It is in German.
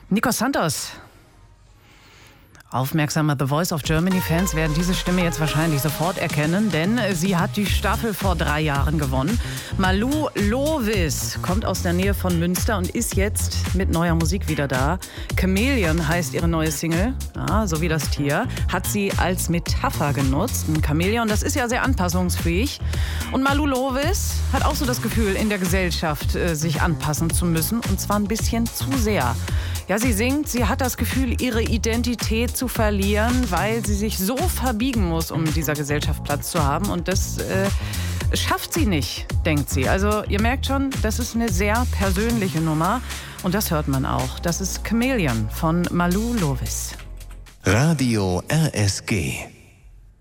Nico Santos. Aufmerksame The Voice of Germany-Fans werden diese Stimme jetzt wahrscheinlich sofort erkennen, denn sie hat die Staffel vor 3 Jahren gewonnen. Malou Lovis kommt aus der Nähe von Münster und ist jetzt mit neuer Musik wieder da. Chameleon heißt ihre neue Single, so wie das Tier, hat sie als Metapher genutzt. Ein Chameleon, das ist ja sehr anpassungsfähig. Und Malou Lovis hat auch so das Gefühl, in der Gesellschaft sich anpassen zu müssen, und zwar ein bisschen zu sehr. Ja, sie singt, sie hat das Gefühl, ihre Identität zu verlieren, weil sie sich so verbiegen muss, um in dieser Gesellschaft Platz zu haben. Und das schafft sie nicht, denkt sie. Also ihr merkt schon, das ist eine sehr persönliche Nummer. Und das hört man auch. Das ist Chameleon von Malou Lovis. Radio RSG.